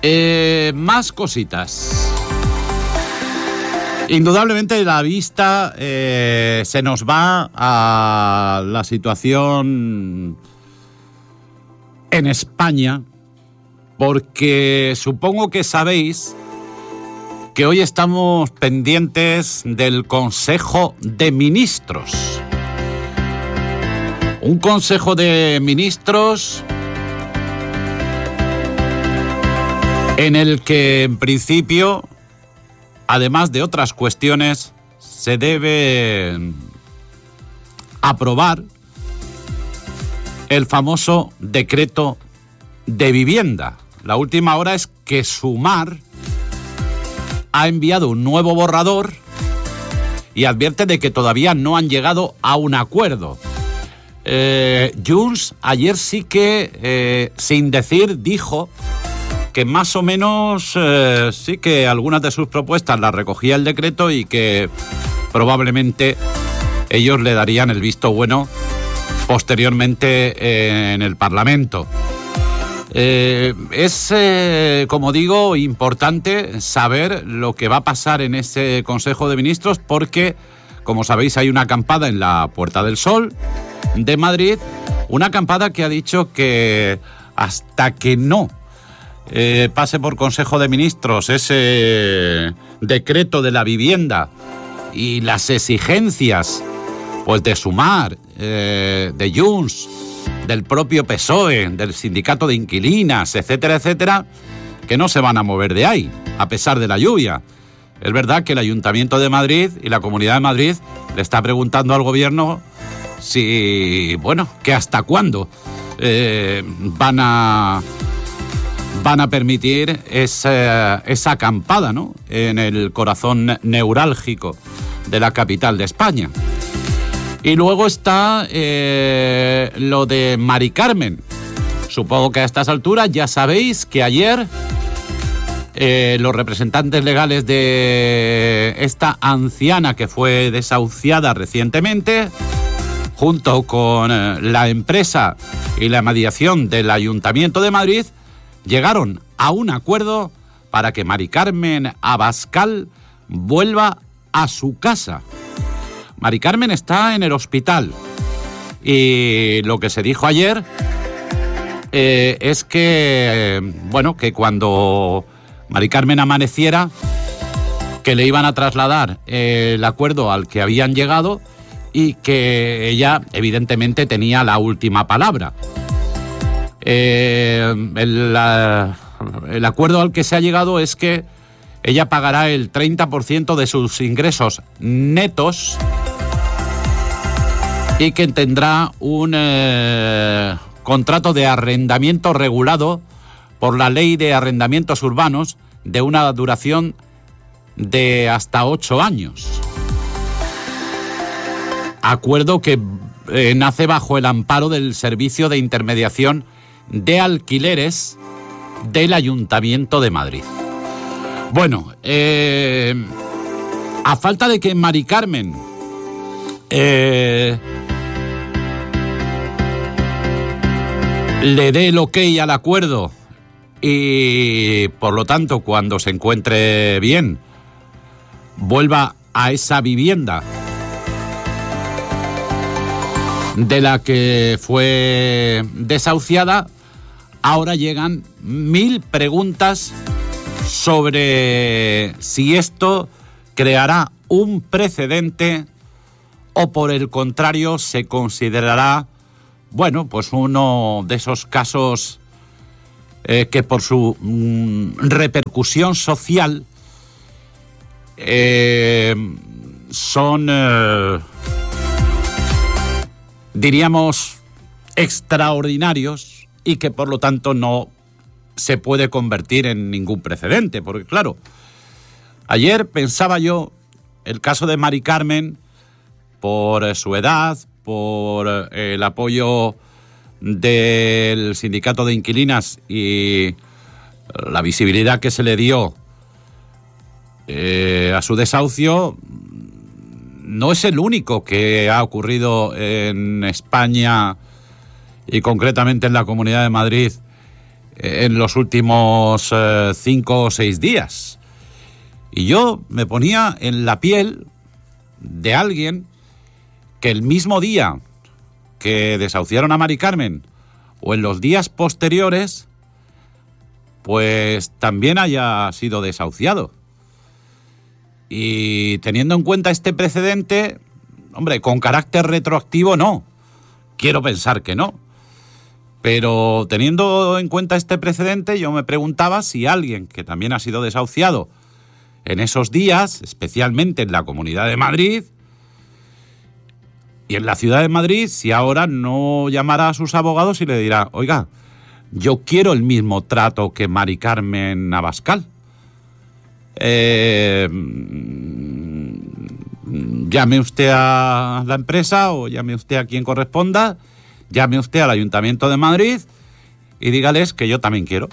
Más cositas. Indudablemente la vista se nos va a la situación en España, porque supongo que sabéis que hoy estamos pendientes del Consejo de Ministros. Un Consejo de Ministros en el que, en principio, además de otras cuestiones, se debe aprobar el famoso decreto de vivienda. La última hora es que Sumar ha enviado un nuevo borrador y advierte de que todavía no han llegado a un acuerdo. Junts ayer sí que, sin decir, dijo que más o menos sí que algunas de sus propuestas las recogía el decreto y que probablemente ellos le darían el visto bueno posteriormente en el Parlamento. Es, como digo, importante saber lo que va a pasar en ese Consejo de Ministros porque, como sabéis, hay una acampada en la Puerta del Sol de Madrid, una acampada que ha dicho que hasta que no pase por Consejo de Ministros ese decreto de la vivienda y las exigencias pues de Sumar, de Junts, del propio PSOE, del sindicato de inquilinas, etcétera, etcétera, que no se van a mover de ahí, a pesar de la lluvia. Es verdad que el Ayuntamiento de Madrid y la Comunidad de Madrid le está preguntando al gobierno si, bueno, que hasta cuándo van a permitir esa acampada, ¿no?, en el corazón neurálgico de la capital de España. Y luego está lo de Mari Carmen. Supongo que a estas alturas ya sabéis que ayer los representantes legales de esta anciana que fue desahuciada recientemente, junto con la empresa y la mediación del Ayuntamiento de Madrid, llegaron a un acuerdo para que Mari Carmen Abascal vuelva a su casa. Mari Carmen está en el hospital y lo que se dijo ayer es que, bueno, que cuando Mari Carmen amaneciera, que le iban a trasladar el acuerdo al que habían llegado y que ella, evidentemente, tenía la última palabra. El acuerdo al que se ha llegado es que ella pagará el 30% de sus ingresos netos y que tendrá un contrato de arrendamiento regulado por la Ley de Arrendamientos Urbanos de una duración de hasta 8 años. Acuerdo que nace bajo el amparo del Servicio de Intermediación de Alquileres del Ayuntamiento de Madrid. Bueno, a falta de que Mari Carmen le dé el ok al acuerdo y, por lo tanto, cuando se encuentre bien, vuelva a esa vivienda de la que fue desahuciada, ahora llegan 1000 preguntas sobre si esto creará un precedente o, por el contrario, se considerará, bueno, pues uno de esos casos que por su repercusión social son, diríamos, extraordinarios y que, por lo tanto, no se puede convertir en ningún precedente. Porque, claro, ayer pensaba yo el caso de Mari Carmen, por su edad, por el apoyo del sindicato de inquilinas y la visibilidad que se le dio a su desahucio, no es el único que ha ocurrido en España y concretamente en la Comunidad de Madrid en los últimos 5 o 6 días. Y yo me ponía en la piel de alguien que el mismo día que desahuciaron a Mari Carmen o en los días posteriores, pues también haya sido desahuciado. Y teniendo en cuenta este precedente, hombre, con carácter retroactivo no, quiero pensar que no. Pero teniendo en cuenta este precedente, yo me preguntaba si alguien que también ha sido desahuciado en esos días, especialmente en la Comunidad de Madrid y en la Ciudad de Madrid, si ahora no llamará a sus abogados y le dirá, oiga, yo quiero el mismo trato que Mari Carmen Abascal. Llame usted a la empresa o llame usted a quien corresponda, llame usted al Ayuntamiento de Madrid y dígales que yo también quiero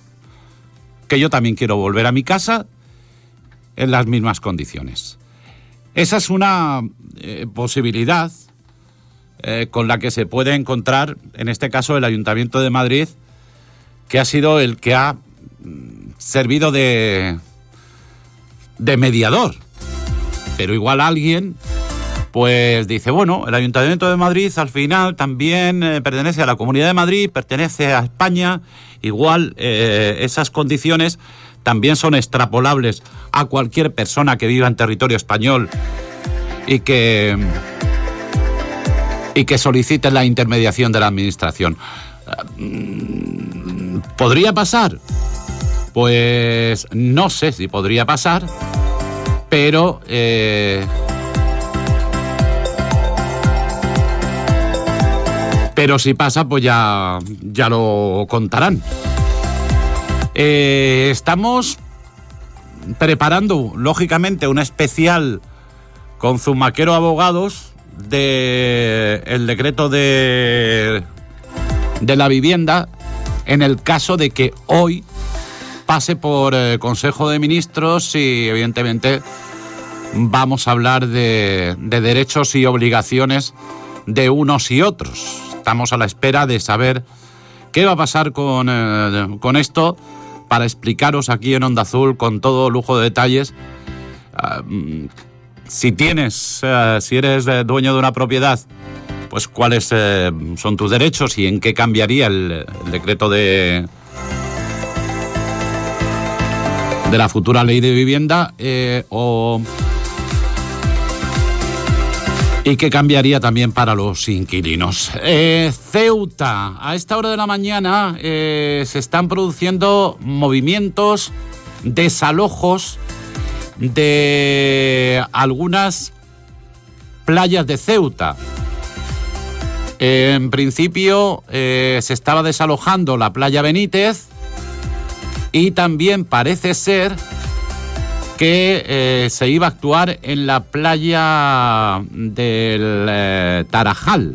volver a mi casa en las mismas condiciones. Esa es una posibilidad con la que se puede encontrar, en este caso, el Ayuntamiento de Madrid, que ha sido el que ha servido de mediador. Pero igual alguien pues dice, bueno, el Ayuntamiento de Madrid al final también pertenece a la Comunidad de Madrid, pertenece a España, igual esas condiciones también son extrapolables a cualquier persona que viva en territorio español y que solicite la intermediación de la Administración. ¿Podría pasar? Pues no sé si podría pasar, pero si pasa, pues ya lo contarán. Estamos preparando, lógicamente, un especial con Zumaquero Abogados del decreto de la vivienda, en el caso de que hoy pase por Consejo de Ministros y, evidentemente, vamos a hablar de derechos y obligaciones de unos y otros. Estamos a la espera de saber qué va a pasar con esto, para explicaros aquí en Onda Azul con todo lujo de detalles. Si eres dueño de una propiedad, pues cuáles son tus derechos y en qué cambiaría el decreto de la futura ley de vivienda, y qué cambiaría también para los inquilinos. Ceuta, a esta hora de la mañana se están produciendo movimientos, desalojos de algunas playas de Ceuta. En principio se estaba desalojando la playa Benítez y también parece ser que se iba a actuar en la playa del Tarajal.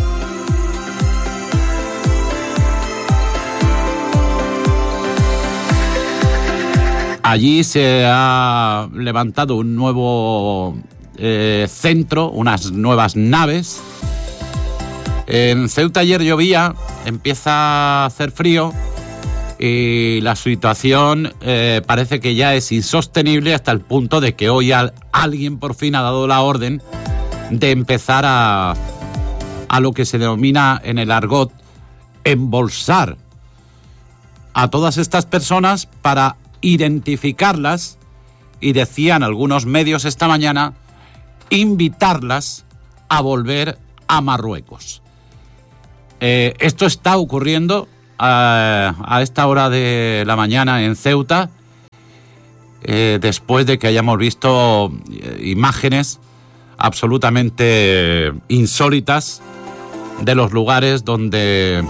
Allí se ha levantado un nuevo centro, unas nuevas naves. En Ceuta ayer llovía, empieza a hacer frío y la situación parece que ya es insostenible, hasta el punto de que hoy alguien por fin ha dado la orden de empezar a lo que se denomina en el argot embolsar a todas estas personas para identificarlas y, decían algunos medios esta mañana, invitarlas a volver a Marruecos. Esto está ocurriendo a esta hora de la mañana en Ceuta, después de que hayamos visto imágenes absolutamente insólitas de los lugares donde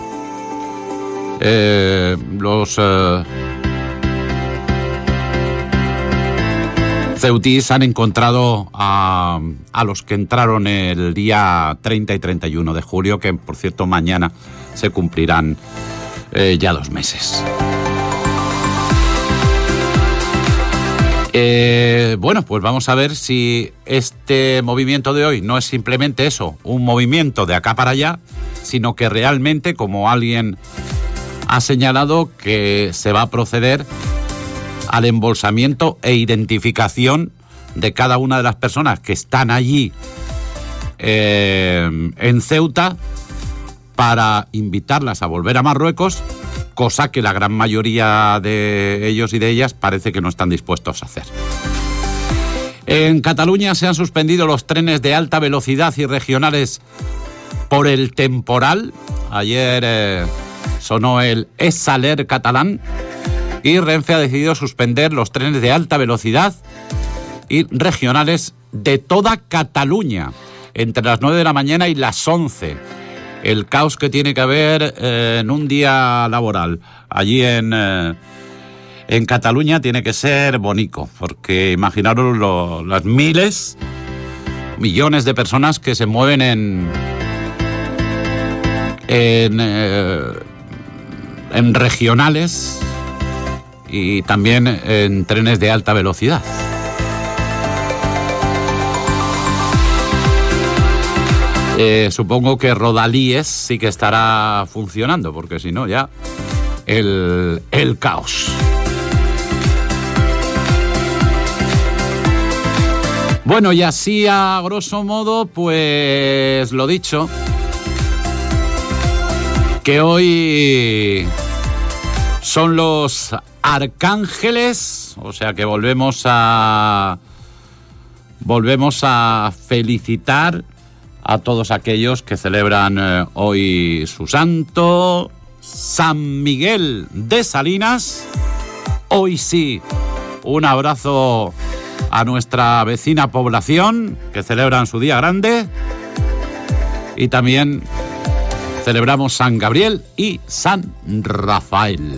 los ceutíes han encontrado a los que entraron el día 30 y 31 de julio, que por cierto mañana se cumplirán ya 2 meses. Bueno, pues vamos a ver si este movimiento de hoy no es simplemente eso, un movimiento de acá para allá, sino que realmente, como alguien ha señalado que se va a proceder al embolsamiento e identificación de cada una de las personas que están allí en Ceuta para invitarlas a volver a Marruecos, cosa que la gran mayoría de ellos y de ellas parece que no están dispuestos a hacer. En Cataluña se han suspendido los trenes de alta velocidad y regionales por el temporal. Ayer sonó el Saler catalán y Renfe ha decidido suspender los trenes de alta velocidad y regionales de toda Cataluña entre las 9 de la mañana y las 11. El caos que tiene que haber en un día laboral allí en Cataluña tiene que ser bonito, porque imaginaros las millones de personas que se mueven en regionales y también en trenes de alta velocidad. Supongo que Rodalíes sí que estará funcionando, porque si no ya el caos. Bueno, y así a grosso modo, pues lo dicho, que hoy son los arcángeles, o sea que volvemos a felicitar a todos aquellos que celebran hoy su santo, San Miguel de Salinas. Hoy sí, un abrazo a nuestra vecina población que celebran su día grande. Y también celebramos San Gabriel y San Rafael.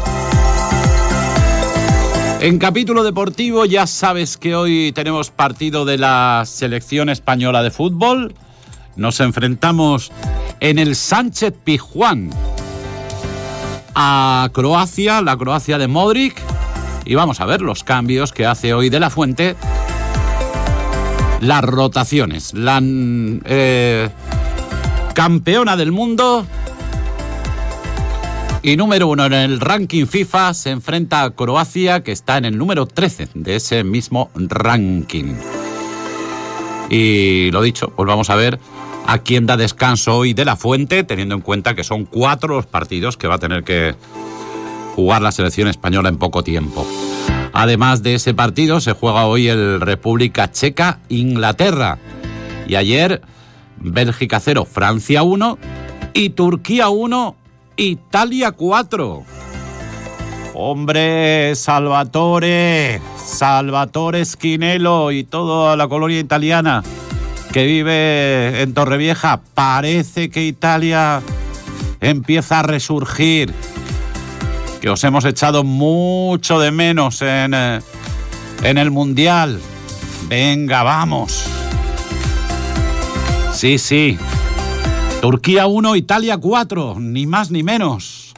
En capítulo deportivo ya sabes que hoy tenemos partido de la selección española de fútbol. Nos enfrentamos en el Sánchez Pizjuán a Croacia, la Croacia de Modric, y vamos a ver los cambios que hace hoy De la Fuente, las rotaciones. La campeona del mundo y número 1 en el ranking FIFA se enfrenta a Croacia, que está en el número 13 de ese mismo ranking. Y lo dicho, pues vamos a ver a quién da descanso hoy De la Fuente, teniendo en cuenta que son 4 los partidos que va a tener que jugar la selección española en poco tiempo. Además de ese partido, se juega hoy el República Checa-Inglaterra. Y ayer, Bélgica 0, Francia 1 y Turquía 1, Italia 4. Hombre, Salvatore Schinnello y toda la colonia italiana que vive en Torrevieja, parece que Italia empieza a resurgir, que os hemos echado mucho de menos en el Mundial. Venga, vamos. Sí. Turquía 1, Italia 4, ni más ni menos.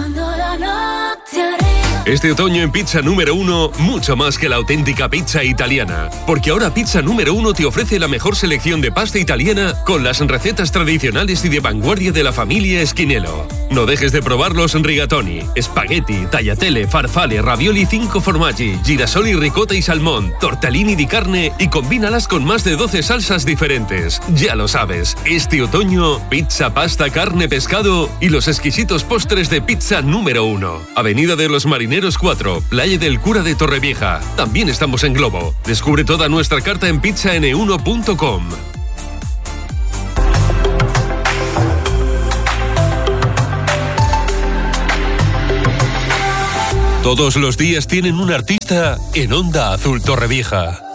Este otoño en Pizza Número 1, mucho más que la auténtica pizza italiana. Porque ahora Pizza Número 1 te ofrece la mejor selección de pasta italiana con las recetas tradicionales y de vanguardia de la familia Schinnello. No dejes de probar los rigatoni, spaghetti, tagliatelle, farfalle, ravioli 5 formaggi, girasoli, ricotta y salmón, tortellini di carne y combínalas con más de 12 salsas diferentes. Ya lo sabes, este otoño, pizza, pasta, carne, pescado y los exquisitos postres de Pizza Número 1. Avenida de los Marineros 4, Playa del Cura de Torrevieja. También estamos en Globo. Descubre toda nuestra carta en pizzan1.com. Todos los días tienen un artista en Onda Azul Torrevieja.